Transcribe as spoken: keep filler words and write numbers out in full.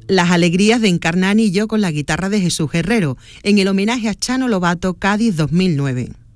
Las alegrías de Encarna Anillo con la guitarra de Jesús Herrero, en el homenaje a Chano Lobato Cádiz dos mil nueve.